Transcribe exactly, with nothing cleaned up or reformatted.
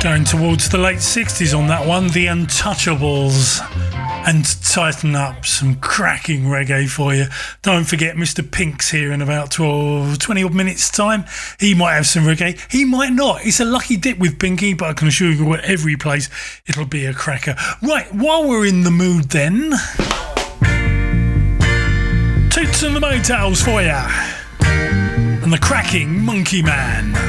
Going towards the late sixties on that one, The Untouchables. And to tighten up, some cracking reggae for you. Don't forget Mister Pink's here in about twelve, twenty odd minutes time. He might have some reggae, he might not. It's a lucky dip with Pinky, but I can assure you whatever he plays, it'll be a cracker. Right, while we're in the mood then, Toots and the Motels for you. And the cracking Monkey Man.